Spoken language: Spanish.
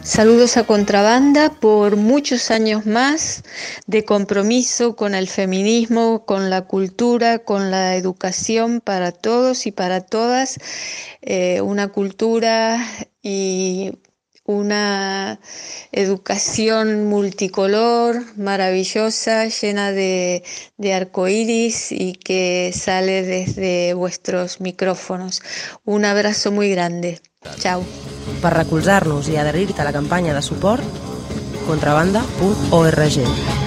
Saludos a Contrabanda por muchos años más de compromiso con el feminismo, con la cultura, con la educación para todos y para todas. Una cultura y una educación multicolor, maravillosa, llena de arcoíris y que sale desde vuestros micrófonos. Un abrazo muy grande. Chao. Per recolzar-nos i adherir-te a la campanya de suport, contrabanda.org.